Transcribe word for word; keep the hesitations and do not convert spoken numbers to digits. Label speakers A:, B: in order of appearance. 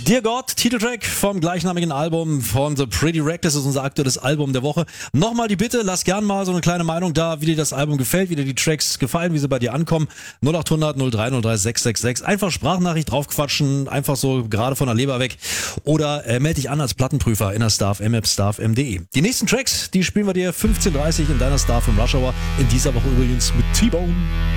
A: Dear God, Titeltrack vom gleichnamigen Album von The Pretty Reckless, ist unser aktuelles Album der Woche. Nochmal die Bitte, lass gern mal so eine kleine Meinung da, wie dir das Album gefällt, wie dir die Tracks gefallen, wie sie bei dir ankommen. null acht hundert null drei null drei sechs sechs sechs. Einfach Sprachnachricht draufquatschen, einfach so gerade von der Leber weg. Oder äh, melde dich an als Plattenprüfer in der Starf, m f starf m punkt d e. Die nächsten Tracks, die spielen wir dir fünfzehn Uhr dreißig in deiner Starf im Rush Hour. In dieser Woche übrigens mit T-Bone.